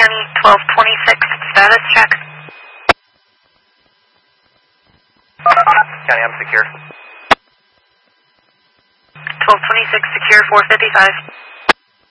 County 1226, status check. County, I'm secure. 1226, secure 455.